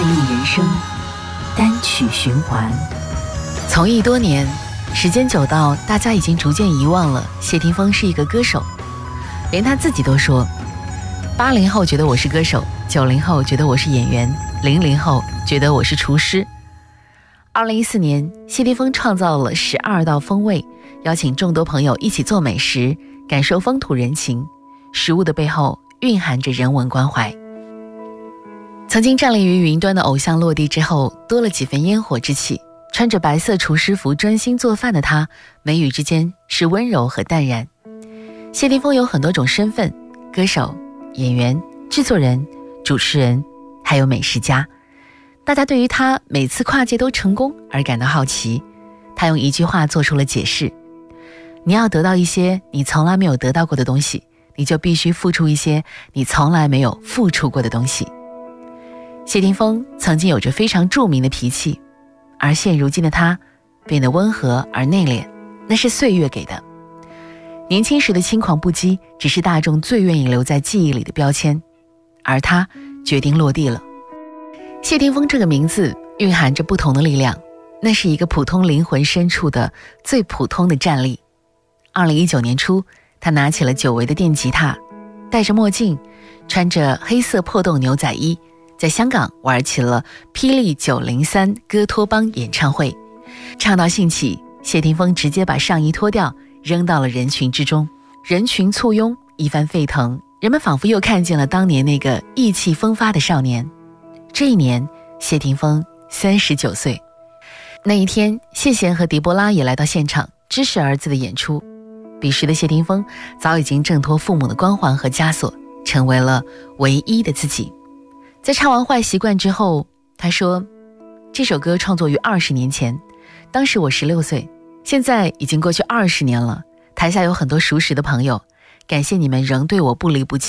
力人生，单曲循环。 从艺多年，时间久到大家已经逐渐遗忘了谢霆锋是一个歌手，连他自己都说，80后觉得我是歌手，90后觉得我是演员，00后觉得我是厨师。2014年，谢霆锋创造了12道风味，邀请众多朋友一起做美食，感受风土人情。食物的背后蕴含着人文关怀。曾经站立于云端的偶像落地之后，多了几分烟火之气。穿着白色厨师服专心做饭的他，眉宇之间是温柔和淡然。谢霆锋有很多种身份，歌手、演员、制作人、主持人，还有美食家。大家对于他每次跨界都成功而感到好奇。他用一句话做出了解释：你要得到一些你从来没有得到过的东西，你就必须付出一些你从来没有付出过的东西。谢霆锋曾经有着非常著名的脾气，而现如今的他变得温和而内敛，那是岁月给的。年轻时的轻狂不羁只是大众最愿意留在记忆里的标签，而他决定落地了。谢霆锋这个名字蕴含着不同的力量，那是一个普通灵魂深处的最普通的站立。2019年初，他拿起了久违的电吉他，戴着墨镜，穿着黑色破洞牛仔衣，在香港玩起了霹雳903歌托邦演唱会。唱到兴起，谢霆锋直接把上衣脱掉，扔到了人群之中。人群簇拥，一番沸腾，人们仿佛又看见了当年那个意气风发的少年。这一年，谢霆锋39岁。那一天，谢贤和狄波拉也来到现场支持儿子的演出。彼时的谢霆锋早已经挣脱父母的光环和枷锁，成为了唯一的自己。在唱完《坏习惯》之后，他说，这首歌创作于20年前，当时我16岁，现在已经过去20年了，台下有很多熟识的朋友，感谢你们仍对我不离不弃。